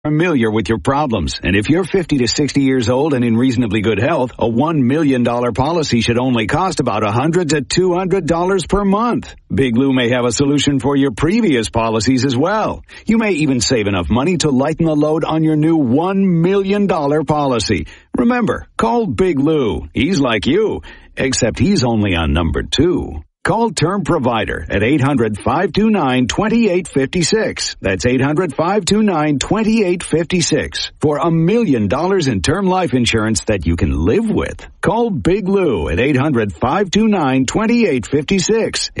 Familiar with your problems, and if you're 50 to 60 years old and in reasonably good health, a $1 million policy should only cost about $100 to $200 per month. Big Lou may have a solution for your previous policies as well. You may even save enough money to lighten the load on your new $1 million policy. Remember, call Big Lou. He's like you, except he's only on number 2. Call Term Provider at 800-529-2856. That's 800-529-2856 for $1 million in term life insurance that you can live with. Call Big Lou at 800-529-2856.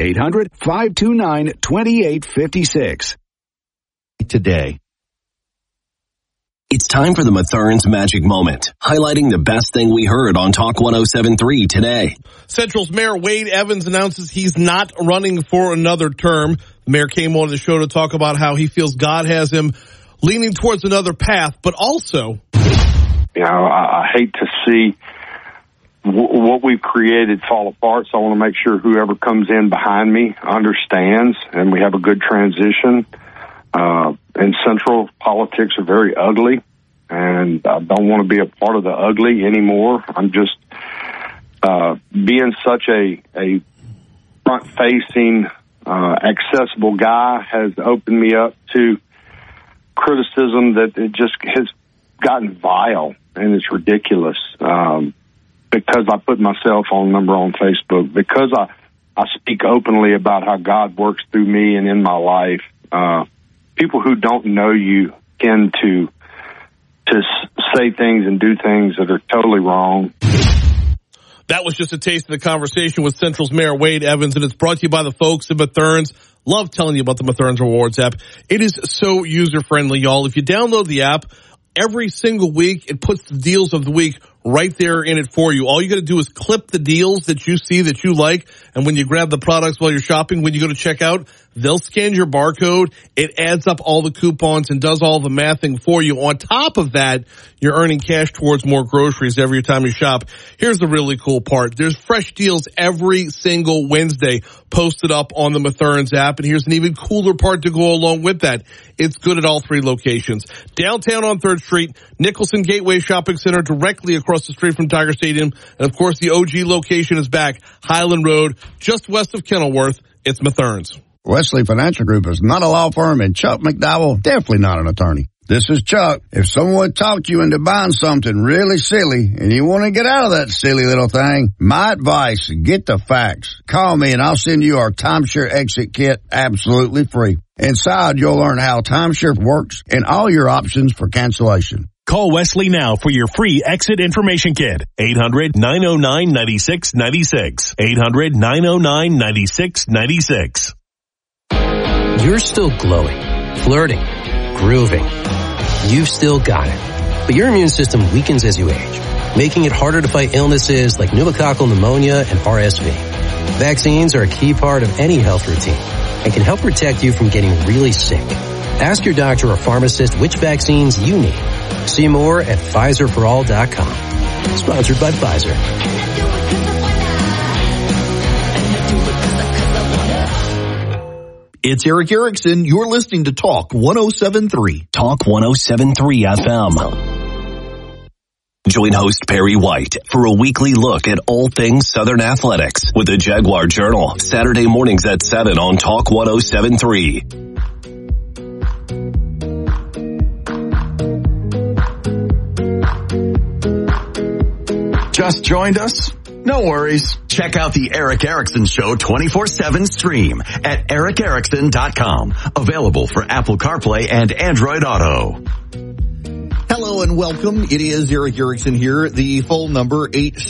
800-529-2856. Today. It's time for the Mathern's Magic Moment, highlighting the best thing we heard on Talk 107.3 today. Central's Mayor Wade Evans announces he's not running for another term. The mayor came on the show to talk about how he feels God has him leaning towards another path, but also... I hate to see what we've created fall apart, so I want to make sure whoever comes in behind me understands, and we have a good transition. And Central politics are very ugly, and I don't want to be a part of the ugly anymore. I'm just being such a front-facing, accessible guy has opened me up to criticism that it just has gotten vile, and it's ridiculous. Because I put my cell phone number on Facebook, because I speak openly about how God works through me and in my life, people who don't know you tend to say things and do things that are totally wrong. That was just a taste of the conversation with Central's Mayor Wade Evans, and it's brought to you by the folks at Mathern's. Love telling you about the Mathern's Rewards app. It is so user-friendly, y'all. If you download the app, every single week it puts the deals of the week right there in it for you. All you got to do is clip the deals that you see that you like, and when you grab the products while you're shopping, when you go to checkout, they'll scan your barcode. It adds up all the coupons and does all the mathing for you. On top of that, you're earning cash towards more groceries every time you shop. Here's the really cool part. There's fresh deals every single Wednesday posted up on the Mathern's app, and here's an even cooler part to go along with that. It's good at all 3 locations. Downtown on 3rd Street, Nicholson Gateway Shopping Center directly across the street from Tiger Stadium, and of course the OG location is back, Highland Road, just west of Kenilworth. It's Mathern's. Wesley Financial Group is not a law firm, and Chuck McDowell, definitely not an attorney. This is Chuck. If someone talked you into buying something really silly and you want to get out of that silly little thing, my advice, get the facts. Call me and I'll send you our timeshare exit kit absolutely free. Inside, you'll learn how timeshare works and all your options for cancellation. Call Wesley now for your free exit information kit. 800-909-9696. 800-909-9696. You're still glowing, flirting, grooving. You've still got it. But your immune system weakens as you age, making it harder to fight illnesses like pneumococcal pneumonia and RSV. Vaccines are a key part of any health routine and can help protect you from getting really sick. Ask your doctor or pharmacist which vaccines you need. See more at PfizerForAll.com. Sponsored by Pfizer. It's Eric Erickson. You're listening to Talk 107.3. Talk 107.3 FM. Join host Perry White for a weekly look at all things Southern athletics with the Jaguar Journal. Saturday mornings at 7 on Talk 107.3. Just joined us? No worries. Check out the Eric Erickson Show 24/7 stream at ericerickson.com. Available for Apple CarPlay and Android Auto. Hello and welcome. It is Eric Erickson here. The phone number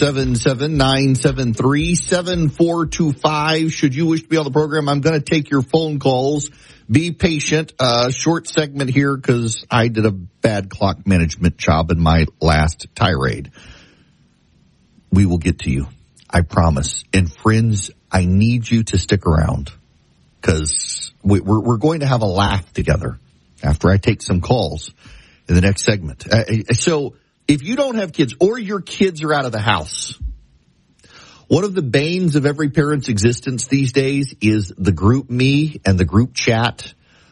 877-973-7425. Should you wish to be on the program, I'm going to take your phone calls. Be patient. Short segment here because I did a bad clock management job in my last tirade. We will get to you. I promise. And friends, I need you to stick around because we're going to have a laugh together after I take some calls in the next segment. So if you don't have kids or your kids are out of the house, one of the banes of every parent's existence these days is the group me and the group chat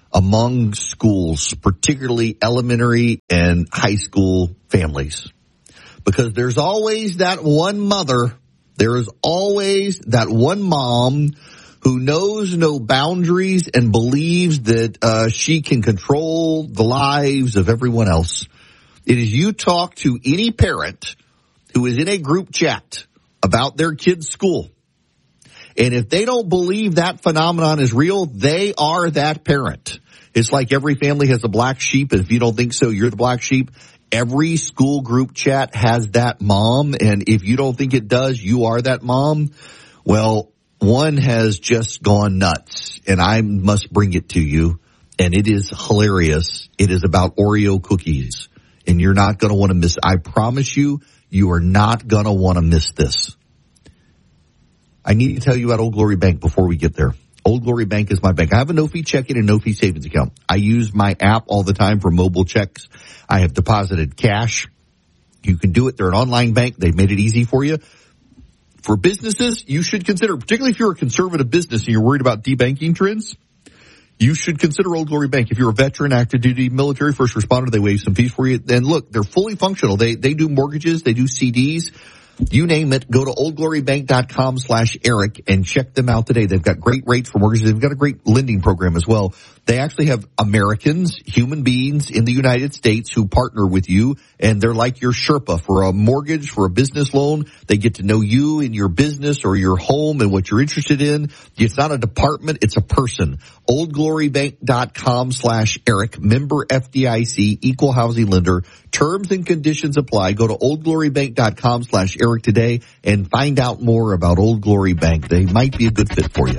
among schools, particularly elementary and high school families. Because there's always that one mother, there is always that one mom who knows no boundaries and believes that she can control the lives of everyone else. It is you talk to any parent who is in a group chat about their kid's school, and if they don't believe that phenomenon is real, they are that parent. It's like every family has a black sheep, and if you don't think so, you're the black sheep. Every school group chat has that mom, and if you don't think it does, you are that mom. Well, one has just gone nuts, and I must bring it to you, and it is hilarious. It is about Oreo cookies, and you're not going to want to miss it. I promise you, you are not going to want to miss this. I need to tell you about Old Glory Bank before we get there. Old Glory Bank is my bank. I have a no-fee checking and no-fee savings account. I use my app all the time for mobile checks. I have deposited cash. You can do it. They're an online bank. They've made it easy for you. For businesses, you should consider, particularly if you're a conservative business and you're worried about debanking trends, you should consider Old Glory Bank. If you're a veteran, active duty, military, first responder, they waive some fees for you. And look, they're fully functional. They do mortgages. They do CDs. You name it, go to oldglorybank.com/Eric and check them out today. They've got great rates for mortgages. They've got a great lending program as well. They actually have Americans, human beings in the United States who partner with you, and they're like your Sherpa for a mortgage, for a business loan. They get to know you and your business or your home and what you're interested in. It's not a department, it's a person. oldglorybank.com/Eric, member FDIC, equal housing lender. Terms and conditions apply. Go to oldglorybank.com/Eric today and find out more about Old Glory Bank. They might be a good fit for you.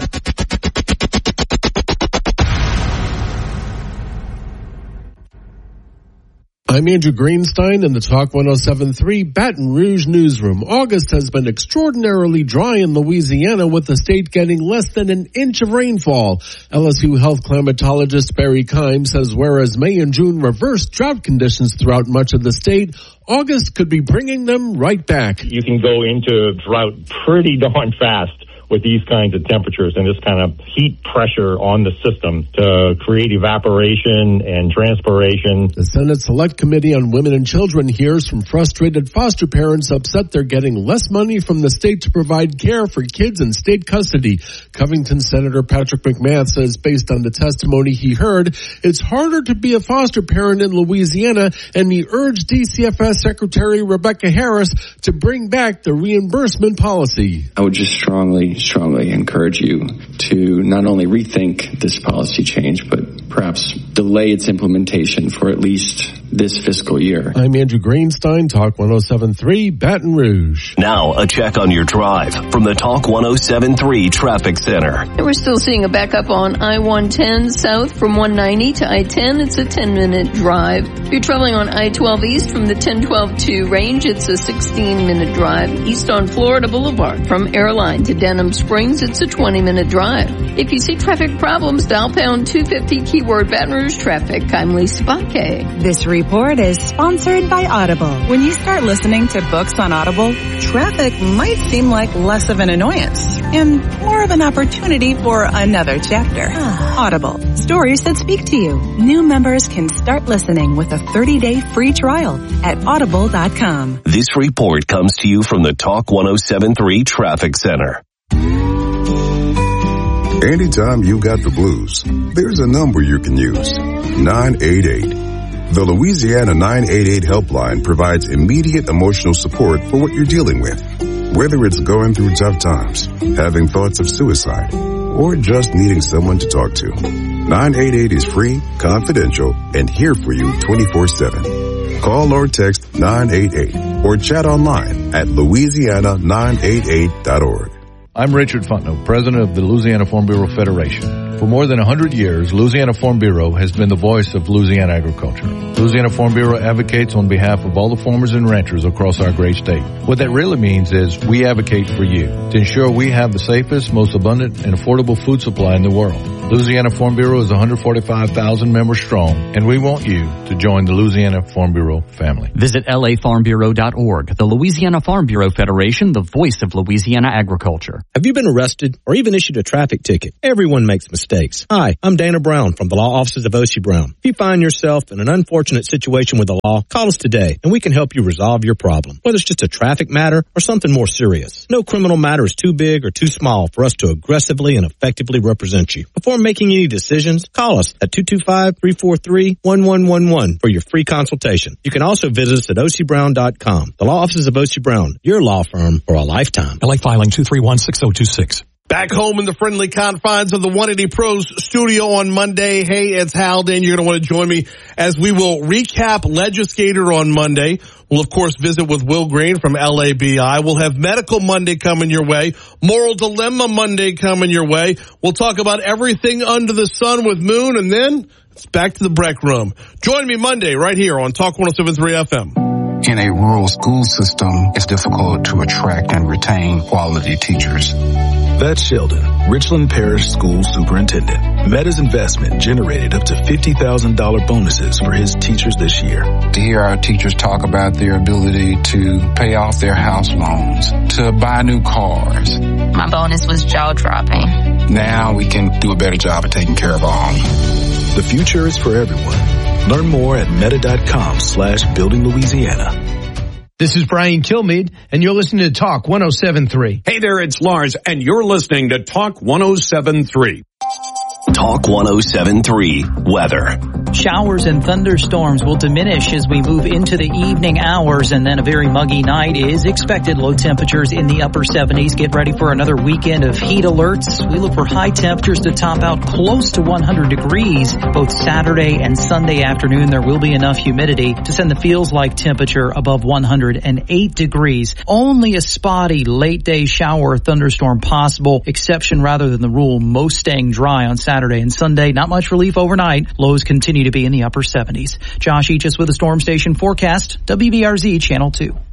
I'm Andrew Greenstein in the Talk 107.3 Baton Rouge newsroom. August has been extraordinarily dry in Louisiana, with the state getting less than an inch of rainfall. LSU health climatologist Barry Keim says whereas May and June reversed drought conditions throughout much of the state, August could be bringing them right back. You can go into drought pretty darn fast with these kinds of temperatures and this kind of heat pressure on the system to create evaporation and transpiration. The Senate Select Committee on Women and Children hears from frustrated foster parents upset they're getting less money from the state to provide care for kids in state custody. Covington Senator Patrick McMath says based on the testimony he heard, it's harder to be a foster parent in Louisiana, and he urged DCFS Secretary Rebecca Harris to bring back the reimbursement policy. I would just strongly encourage you to not only rethink this policy change, but perhaps delay its implementation for at least this fiscal year. I'm Andrew Greenstein, Talk 107.3 Baton Rouge. Now a check on your drive from the Talk 107.3 Traffic Center. And we're still seeing a backup on I-110 south from 190 to I-10. It's a 10-minute drive. If you're traveling on I-12 east from the 10-12-2 range, it's a 16-minute drive. East on Florida Boulevard from Airline to Denham Springs, it's a 20-minute drive. If you see traffic problems, dial pound 250 keyword Baton Rouge traffic. I'm Lisa Bakke. This report is sponsored by Audible. When you start listening to books on Audible, traffic might seem like less of an annoyance and more of an opportunity for another chapter. Audible, stories that speak to you. New members can start listening with a 30-day free trial at audible.com. This report comes to you from the Talk 107.3 Traffic Center. Anytime you got the blues, there's a number you can use. 988. The Louisiana 988 helpline provides immediate emotional support for what you're dealing with. Whether it's going through tough times, having thoughts of suicide, or just needing someone to talk to. 988 is free, confidential, and here for you 24/7. Call or text 988 or chat online at louisiana988.org. I'm Richard Fontenot, president of the Louisiana Farm Bureau Federation. For more than 100 years, Louisiana Farm Bureau has been the voice of Louisiana agriculture. Louisiana Farm Bureau advocates on behalf of all the farmers and ranchers across our great state. What that really means is we advocate for you to ensure we have the safest, most abundant, and affordable food supply in the world. Louisiana Farm Bureau is 145,000 members strong, and we want you to join the Louisiana Farm Bureau family. Visit lafarmbureau.org. The Louisiana Farm Bureau Federation, the voice of Louisiana agriculture. Have you been arrested or even issued a traffic ticket? Everyone makes mistakes. Hi, I'm Dana Brown from the law offices of O.C. Brown. If you find yourself in an unfortunate situation with the law, call us today and we can help you resolve your problem, whether it's just a traffic matter or something more serious. No criminal matter is too big or too small for us to aggressively and effectively represent you. Before making any decisions, call us at 225-343-1111 for your free consultation. You can also visit us at ocbrown.com. The law offices of O.C. Brown, your law firm for a lifetime. LA filing 231-6026. Back home in the friendly confines of the 180 Pros studio on Monday. Hey, it's Haldane. You're going to want to join me as we will recap Legislator on Monday. We'll, of course, visit with Will Green from LABI. We'll have Medical Monday coming your way. Moral Dilemma Monday coming your way. We'll talk about everything under the sun with Moon, and then it's back to the break room. Join me Monday right here on Talk 107.3 FM. In a rural school system, it's difficult to attract and retain quality teachers. That's Sheldon, Richland Parish School Superintendent. Meta's investment generated up to $50,000 bonuses for his teachers this year. To hear our teachers talk about their ability to pay off their house loans, to buy new cars. My bonus was jaw-dropping. Now we can do a better job of taking care of our own. The future is for everyone. Learn more at meta.com/building Louisiana. This is Brian Kilmeade, and you're listening to Talk 107.3. Hey there, it's Lars, and you're listening to Talk 107.3. Talk 107.3 weather. Showers and thunderstorms will diminish as we move into the evening hours, and then a very muggy night is expected. Low temperatures in the upper 70s. Get ready for another weekend of heat alerts. We look for high temperatures to top out close to 100 degrees. Both Saturday and Sunday afternoon, there will be enough humidity to send the feels-like temperature above 108 degrees. Only a spotty late-day shower or thunderstorm possible. Exception rather than the rule. Most staying dry on Saturday and Sunday. Not much relief overnight. Lows continue to be in the upper 70s. Josh Eachus with a Storm Station forecast, WBRZ Channel 2.